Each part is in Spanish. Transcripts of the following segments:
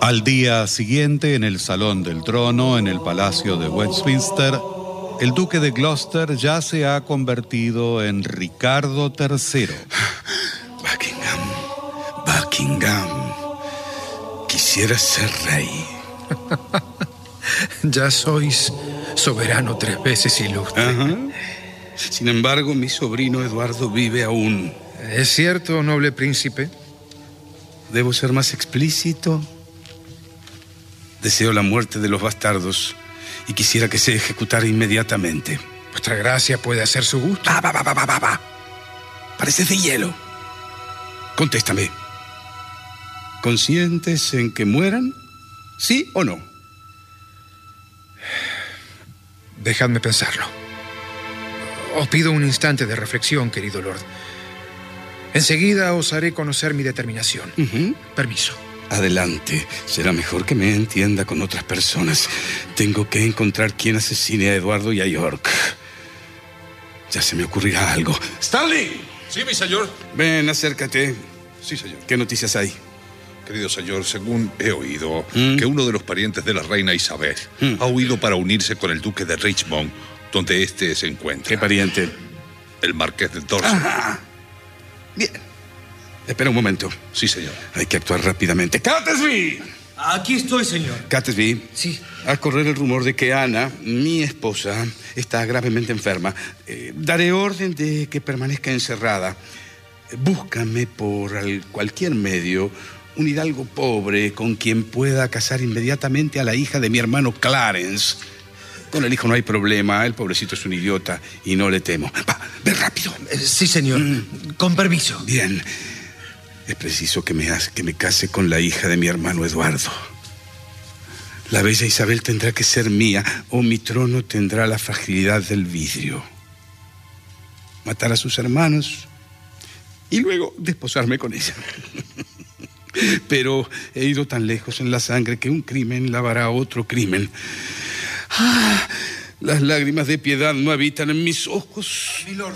Al día siguiente, en el Salón del Trono, en el Palacio de Westminster, el duque de Gloucester ya se ha convertido en Ricardo III. Buckingham. Quisiera ser rey. Ya sois soberano 3 veces ilustre. Ajá. Sin embargo, mi sobrino Eduardo vive aún. ¿Es cierto, noble príncipe? ¿Debo ser más explícito? Deseo la muerte de los bastardos y quisiera que se ejecutara inmediatamente. Vuestra gracia puede hacer su gusto. Va. Pareces de hielo. Contéstame. ¿Conscientes en que mueran? ¿Sí o no? Dejadme pensarlo. Os pido un instante de reflexión, querido Lord. Enseguida os haré conocer mi determinación. Permiso. Adelante. Será mejor que me entienda con otras personas. Tengo que encontrar quién asesine a Eduardo y a York. Ya se me ocurrirá algo. ¡Stanley! Sí, mi señor. Ven, acércate. Sí, señor. ¿Qué noticias hay? Querido señor, según he oído, que uno de los parientes de la reina Isabel ha huido para unirse con el duque de Richmond, donde éste se encuentra. ¿Qué pariente? El marqués de Dorset. Ajá. Bien. Espera un momento. Sí, señor. Hay que actuar rápidamente. ¡Catesby! Aquí estoy, señor. Catesby. Sí. Al correr el rumor de que Ana, mi esposa, está gravemente enferma, daré orden de que permanezca encerrada. Búscame por cualquier medio un hidalgo pobre con quien pueda casar inmediatamente a la hija de mi hermano Clarence. Con el hijo no hay problema, el pobrecito es un idiota y no le temo. Va, ve rápido. Sí, señor. Con permiso. Bien. Es preciso que me case con la hija de mi hermano Eduardo. La bella Isabel tendrá que ser mía o mi trono tendrá la fragilidad del vidrio. Matar a sus hermanos y luego desposarme con ella. Pero he ido tan lejos en la sangre que un crimen lavará otro crimen. Las lágrimas de piedad no habitan en mis ojos. Milord,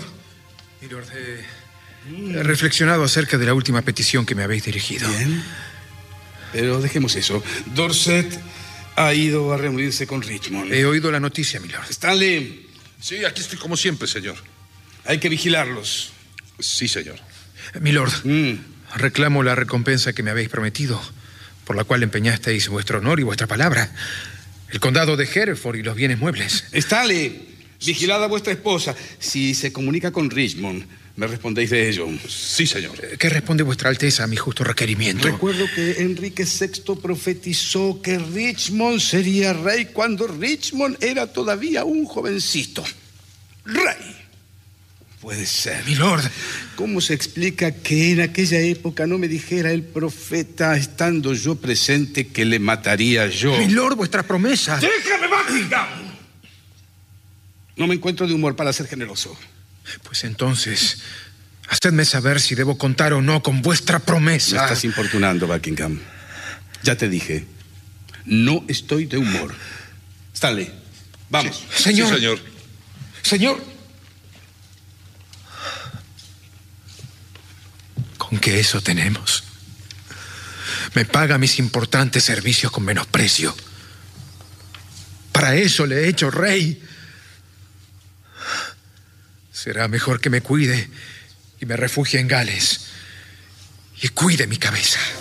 he reflexionado acerca de la última petición que me habéis dirigido. Bien, pero dejemos eso. Dorset ha ido a reunirse con Richmond. He oído la noticia, milord. Stanley. Sí, aquí estoy como siempre, señor. Hay que vigilarlos. Sí, señor. Milord, reclamo la recompensa que me habéis prometido, por la cual empeñasteis vuestro honor y vuestra palabra. El condado de Hereford y los bienes muebles. Stanley, vigilad a vuestra esposa. Si se comunica con Richmond, me respondéis de ello. Sí, señor. ¿Qué responde vuestra alteza a mi justo requerimiento? Recuerdo que Enrique VI profetizó que Richmond sería rey cuando Richmond era todavía un jovencito. ¡Rey! Puede ser. Milord. ¿Cómo se explica que en aquella época no me dijera el profeta, estando yo presente, que le mataría yo? Milord, vuestra promesa. ¡Déjame, Buckingham! No me encuentro de humor para ser generoso. Pues entonces, hacedme saber si debo contar o no con vuestra promesa. Me estás importunando, Buckingham. Ya te dije, no estoy de humor. Stanley, vamos. Sí, señor. Sí, señor. Señor. ¿Con qué eso tenemos? Me paga mis importantes servicios con menosprecio. Para eso le he hecho rey. Será mejor que me cuide y me refugie en Gales y cuide mi cabeza.